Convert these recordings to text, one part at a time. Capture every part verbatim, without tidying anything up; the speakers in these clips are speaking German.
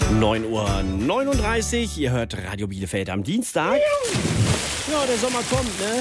neun Uhr neununddreißig, ihr hört Radio Bielefeld am Dienstag. Ja, der Sommer kommt, ne?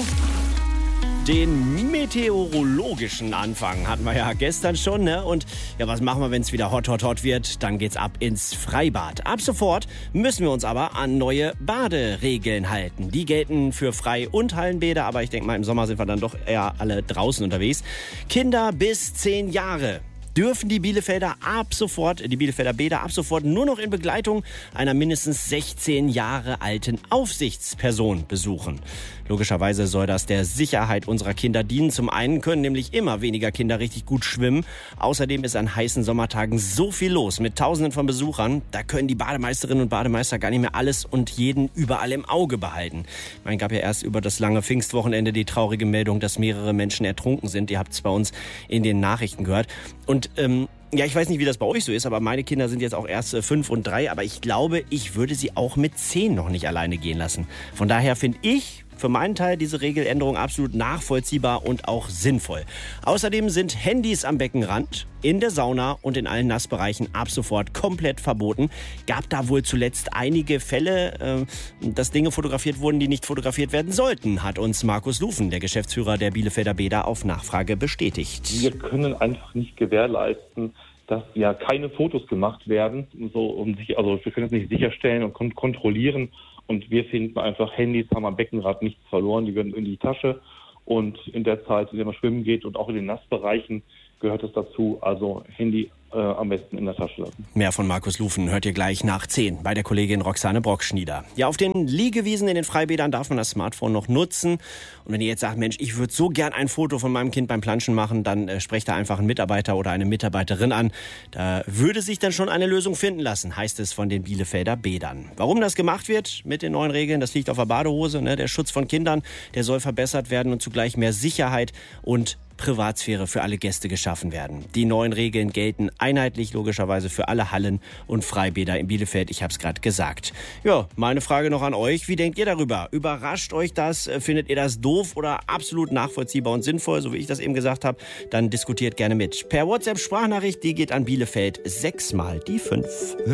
Den meteorologischen Anfang hatten wir ja gestern schon, ne? Und ja, was machen wir, wenn es wieder hot, hot, hot wird? Dann geht's ab ins Freibad. Ab sofort müssen wir uns aber an neue Baderegeln halten. Die gelten für Frei- und Hallenbäder, aber ich denke mal, im Sommer sind wir dann doch eher alle draußen unterwegs. Kinder bis zehn Jahre dürfen die Bielefelder ab sofort, die Bielefelder Bäder ab sofort nur noch in Begleitung einer mindestens sechzehn Jahre alten Aufsichtsperson besuchen. Logischerweise soll das der Sicherheit unserer Kinder dienen. Zum einen können nämlich immer weniger Kinder richtig gut schwimmen. Außerdem ist an heißen Sommertagen so viel los mit Tausenden von Besuchern. Da können die Bademeisterinnen und Bademeister gar nicht mehr alles und jeden überall im Auge behalten. Ich meine, gab ja erst über das lange Pfingstwochenende die traurige Meldung, dass mehrere Menschen ertrunken sind. Ihr habt es bei uns in den Nachrichten gehört. Und ähm, ja, ich weiß nicht, wie das bei euch so ist, aber meine Kinder sind jetzt auch erst äh, fünf und drei. Aber ich glaube, ich würde sie auch mit zehn noch nicht alleine gehen lassen. Von daher finde ich für meinen Teil diese Regeländerung absolut nachvollziehbar und auch sinnvoll. Außerdem sind Handys am Beckenrand, in der Sauna und in allen Nassbereichen ab sofort komplett verboten. Gab da wohl zuletzt einige Fälle, äh, dass Dinge fotografiert wurden, die nicht fotografiert werden sollten, hat uns Markus Lufen, der Geschäftsführer der Bielefelder Bäder, auf Nachfrage bestätigt. Wir können einfach nicht gewährleisten, dass ja keine Fotos gemacht werden, so um sich, also wir können es nicht sicherstellen und kon- kontrollieren. Und wir finden einfach, Handys haben am Beckenrand nichts verloren, die werden in die Tasche. Und in der Zeit, in der man schwimmen geht und auch in den Nassbereichen, gehört es dazu, also Handy äh, am besten in der Tasche lassen. Mehr von Markus Lufen hört ihr gleich nach zehn bei der Kollegin Roxane Brockschnieder. Ja, auf den Liegewiesen in den Freibädern darf man das Smartphone noch nutzen. Und wenn ihr jetzt sagt, Mensch, ich würde so gern ein Foto von meinem Kind beim Planschen machen, dann äh, sprecht da einfach einen Mitarbeiter oder eine Mitarbeiterin an. Da würde sich dann schon eine Lösung finden lassen, heißt es von den Bielefelder Bädern. Warum das gemacht wird mit den neuen Regeln, das liegt auf der Badehose. Ne? Der Schutz von Kindern, der soll verbessert werden und zugleich mehr Sicherheit und Privatsphäre für alle Gäste geschaffen werden. Die neuen Regeln gelten einheitlich logischerweise für alle Hallen und Freibäder in Bielefeld. Ich habe es gerade gesagt. Ja, meine Frage noch an euch. Wie denkt ihr darüber? Überrascht euch das? Findet ihr das doof oder absolut nachvollziehbar und sinnvoll, so wie ich das eben gesagt habe? Dann diskutiert gerne mit. Per WhatsApp-Sprachnachricht, die geht an Bielefeld sechs mal die fünf.